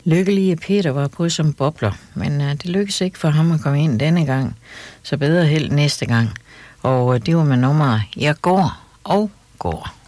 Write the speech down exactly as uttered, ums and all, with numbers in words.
Lykkelige Peter var på som bobler, men uh, det lykkedes ikke for ham at komme ind denne gang, så bedre held næste gang. Og uh, det var med nummeret Jeg går og går.